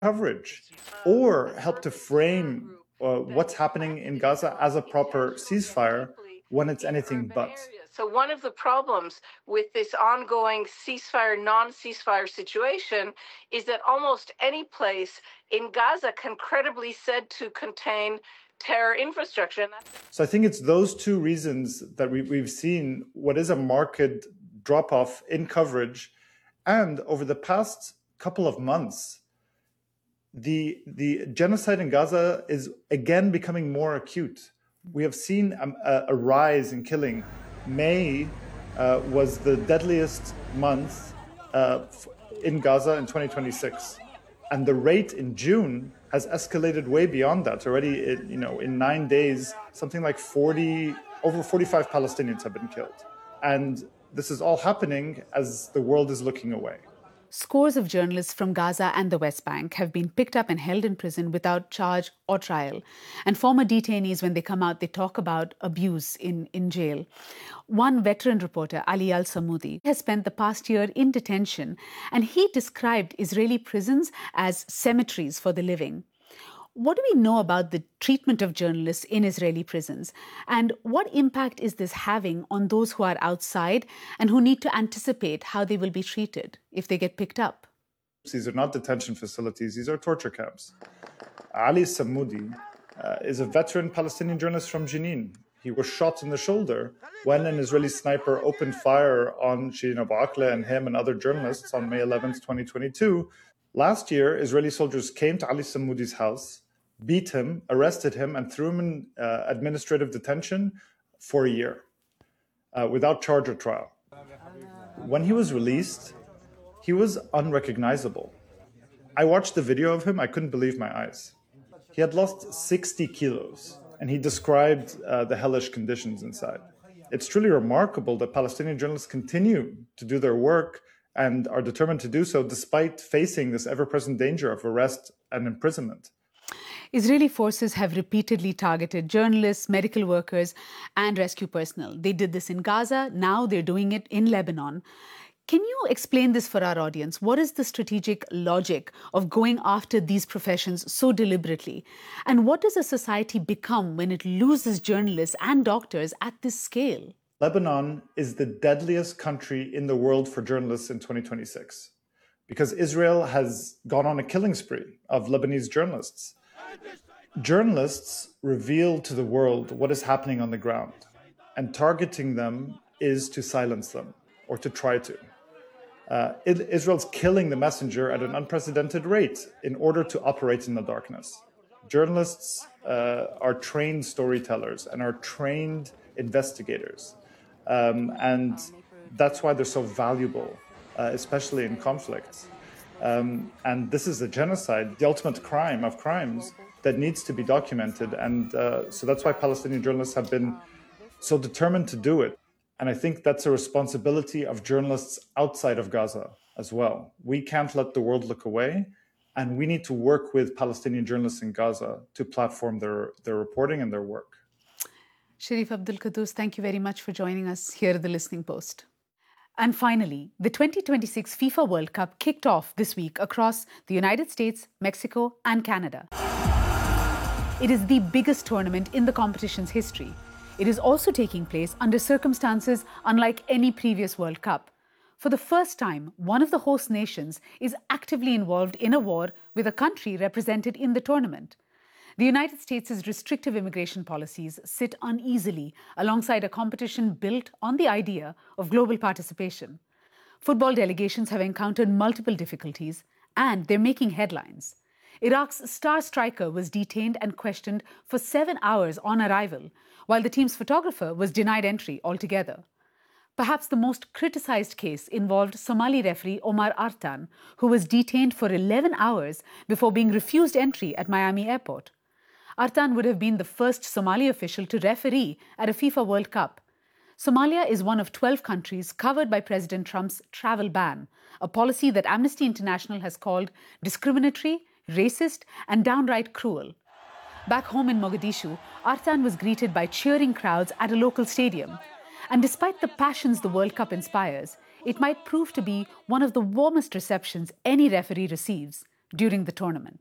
coverage or help to frame what's happening in Gaza as a proper ceasefire when it's anything but. So one of the problems with this ongoing ceasefire, non-ceasefire situation is that almost any place in Gaza can credibly said to contain terror infrastructure. So I think it's those two reasons that we've seen what is a marked drop-off in coverage. And over the past couple of months, the genocide in Gaza is again becoming more acute. We have seen a rise in killing. May was the deadliest month in Gaza in 2026. And the rate in June has escalated way beyond that. Already, in 9 days, something like over 45 Palestinians have been killed. And this is all happening as the world is looking away. Scores of journalists from Gaza and the West Bank have been picked up and held in prison without charge or trial. And former detainees, when they come out, they talk about abuse in jail. One veteran reporter, Ali Al-Samoudi, has spent the past year in detention, and he described Israeli prisons as cemeteries for the living. What do we know about the treatment of journalists in Israeli prisons? And what impact is this having on those who are outside and who need to anticipate how they will be treated if they get picked up? These are not detention facilities, these are torture camps. Ali Samoudi is a veteran Palestinian journalist from Jenin. He was shot in the shoulder when an Israeli sniper opened fire on Shirin Abu Akleh and him and other journalists on May 11th, 2022. Last year, Israeli soldiers came to Ali Samoudi's house, beat him, arrested him, and threw him in administrative detention for a year without charge or trial. When he was released, he was unrecognizable. I watched the video of him, I couldn't believe my eyes. He had lost 60 kilos, and he described the hellish conditions inside. It's truly remarkable that Palestinian journalists continue to do their work and are determined to do so despite facing this ever-present danger of arrest and imprisonment. Israeli forces have repeatedly targeted journalists, medical workers, and rescue personnel. They did this in Gaza, now they're doing it in Lebanon. Can you explain this for our audience? What is the strategic logic of going after these professions so deliberately? And what does a society become when it loses journalists and doctors at this scale? Lebanon is the deadliest country in the world for journalists in 2026 because Israel has gone on a killing spree of Lebanese journalists. Journalists reveal to the world what is happening on the ground, and targeting them is to silence them or to try to. Israel's killing the messenger at an unprecedented rate in order to operate in the darkness. Journalists are trained storytellers and are trained investigators. And that's why they're so valuable, especially in conflicts. And this is a genocide, the ultimate crime of crimes that needs to be documented. And so that's why Palestinian journalists have been so determined to do it. And I think that's a responsibility of journalists outside of Gaza as well. We can't let the world look away. And we need to work with Palestinian journalists in Gaza to platform their reporting and their work. Sherif Abdul-Quddus, thank you very much for joining us here at The Listening Post. And finally, the 2026 FIFA World Cup kicked off this week across the United States, Mexico, and Canada. It is the biggest tournament in the competition's history. It is also taking place under circumstances unlike any previous World Cup. For the first time, one of the host nations is actively involved in a war with a country represented in the tournament. The United States' restrictive immigration policies sit uneasily alongside a competition built on the idea of global participation. Football delegations have encountered multiple difficulties, and they're making headlines. Iraq's star striker was detained and questioned for 7 hours on arrival, while the team's photographer was denied entry altogether. Perhaps the most criticized case involved Somali referee Omar Artan, who was detained for 11 hours before being refused entry at Miami Airport. Artan would have been the first Somali official to referee at a FIFA World Cup. Somalia is one of 12 countries covered by President Trump's travel ban, a policy that Amnesty International has called discriminatory, racist, and downright cruel. Back home in Mogadishu, Artan was greeted by cheering crowds at a local stadium. And despite the passions the World Cup inspires, it might prove to be one of the warmest receptions any referee receives, during the tournament.